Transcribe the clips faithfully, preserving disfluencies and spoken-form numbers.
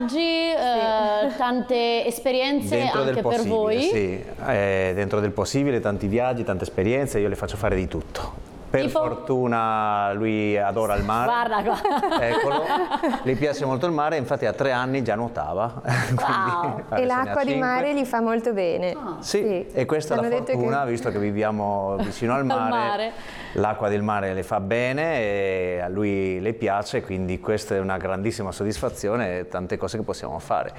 Oggi eh, tante esperienze dentro anche del per voi. Sì, eh, dentro del possibile, tanti viaggi, tante esperienze, io le faccio fare di tutto. Per Tipo? fortuna lui adora il mare. Guarda qua. Eccolo, gli piace molto il mare, infatti a tre anni già nuotava. Wow. E l'acqua di mare gli fa molto bene. Ah. Sì, sì, e questa è la fortuna, che... visto che viviamo vicino al mare, mare. L'acqua del mare le fa bene e a lui le piace, quindi questa è una grandissima soddisfazione e tante cose che possiamo fare.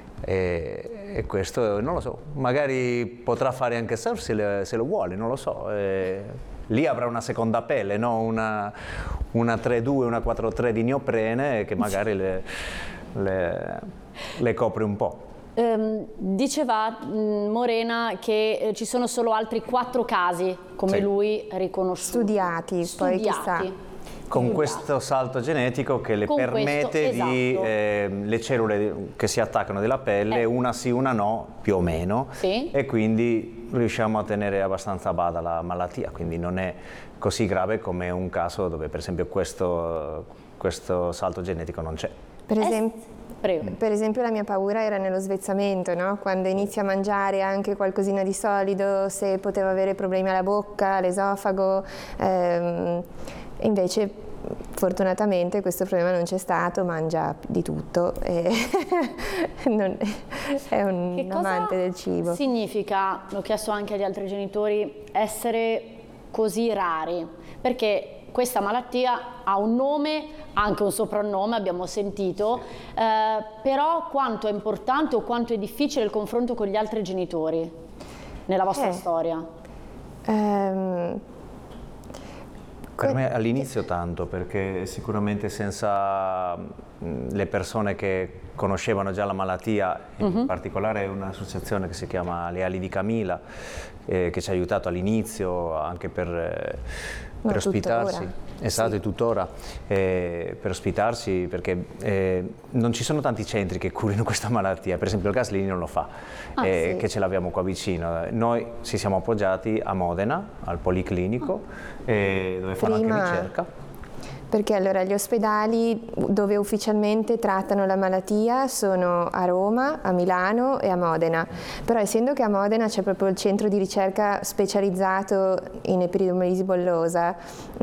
E, e questo non lo so, magari potrà fare anche surf se, le, se lo vuole, non lo so. E, lì avrà una seconda pelle, no? una, una tre due, una quattro tre di neoprene che magari le, le, le copre un po'. Um, diceva mh, Morena che eh, ci sono solo altri quattro casi come sì. lui riconosciuti. Studiati, Studiati. poi chissà. Con questo salto genetico che le Con permette questo, di esatto. eh, le cellule che si attaccano della pelle, eh. una sì, una no, più o meno, sì. e quindi riusciamo a tenere abbastanza a bada la malattia, quindi non è così grave come un caso dove per esempio questo, questo salto genetico non c'è. Per esempio, Prego. per esempio la mia paura era nello svezzamento, no? Quando inizia a mangiare anche qualcosina di solido, se poteva avere problemi alla bocca, all'esofago, ehm, invece fortunatamente questo problema non c'è stato, mangia di tutto e non, è un che amante del cibo. Significa, l'ho chiesto anche agli altri genitori, essere così rari? Perché questa malattia ha un nome, anche un soprannome, abbiamo sentito, eh, però quanto è importante o quanto è difficile il confronto con gli altri genitori nella vostra eh, storia? Ehm, Per me all'inizio tanto, perché sicuramente senza le persone che conoscevano già la malattia, in uh-huh. particolare un'associazione che si chiama Le Ali di Camilla, eh, che ci ha aiutato all'inizio anche per, eh, per no, ospitarsi. Tuttora. Esatto, sì. e tuttora, eh, per ospitarsi, perché eh, non ci sono tanti centri che curino questa malattia, per esempio il Gaslini non lo fa, ah, eh, sì. che ce l'abbiamo qua vicino. Noi ci siamo appoggiati a Modena, al Policlinico, eh, dove fanno Prima... anche ricerca. Perché allora gli ospedali dove ufficialmente trattano la malattia sono a Roma, a Milano e a Modena, però essendo che a Modena c'è proprio il centro di ricerca specializzato in epididomolisi bollosa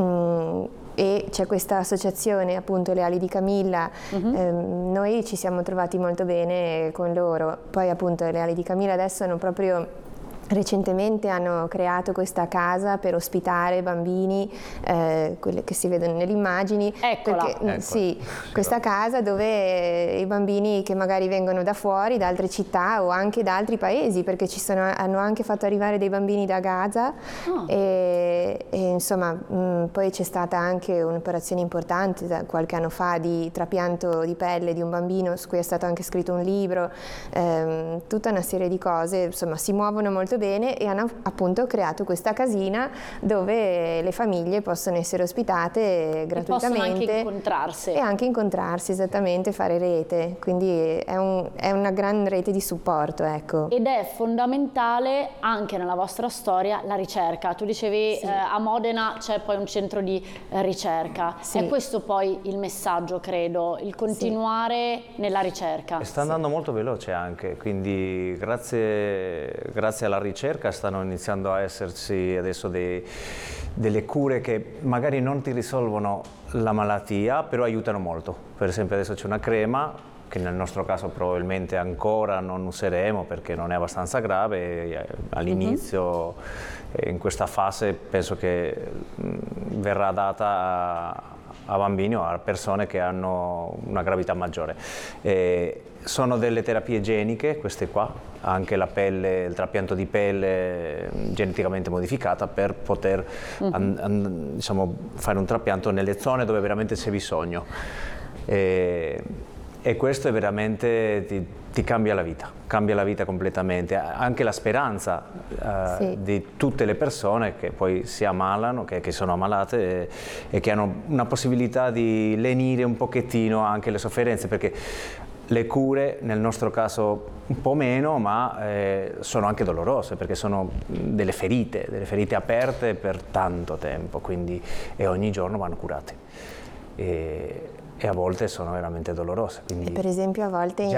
mh, e c'è questa associazione appunto Le Ali di Camilla, uh-huh. ehm, noi ci siamo trovati molto bene con loro, poi appunto Le Ali di Camilla adesso hanno proprio recentemente hanno creato questa casa per ospitare bambini, eh, quelle che si vedono nelle immagini. Eccola. Perché, Eccola. Sì, questa casa dove i bambini che magari vengono da fuori, da altre città o anche da altri paesi, perché ci sono, hanno anche fatto arrivare dei bambini da Gaza oh. e, e insomma mh, poi c'è stata anche un'operazione importante da qualche anno fa di trapianto di pelle di un bambino su cui è stato anche scritto un libro, ehm, tutta una serie di cose, insomma si muovono molto bene e hanno appunto creato questa casina dove le famiglie possono essere ospitate gratuitamente e possono anche incontrarsi e anche incontrarsi esattamente, fare rete, quindi è, un, è una gran rete di supporto, ecco. Ed è fondamentale anche nella vostra storia la ricerca. Tu dicevi sì. eh, a Modena c'è poi un centro di eh, ricerca, sì. È questo poi il messaggio, credo, il continuare sì. nella ricerca. E sta andando sì. molto veloce anche, quindi grazie, grazie alla ricerca stanno iniziando a esserci adesso dei, delle cure che magari non ti risolvono la malattia, però aiutano molto. Per esempio adesso c'è una crema che nel nostro caso probabilmente ancora non useremo perché non è abbastanza grave, all'inizio mm-hmm. in questa fase penso che verrà data a, a bambini o a persone che hanno una gravità maggiore. E sono delle terapie geniche, queste qua, anche la pelle, il trapianto di pelle geneticamente modificata per poter mm-hmm. an, an, diciamo, fare un trapianto nelle zone dove veramente c'è bisogno. E, e questo è veramente ti, ti cambia la vita, cambia la vita completamente, anche la speranza eh, sì. di tutte le persone che poi si ammalano, che, che sono ammalate e, e che hanno una possibilità di lenire un pochettino anche le sofferenze, perché le cure nel nostro caso un po' meno, ma eh, sono anche dolorose perché sono delle ferite, delle ferite aperte per tanto tempo, quindi e ogni giorno vanno curate. E, e a volte sono veramente dolorose. Quindi E per esempio a volte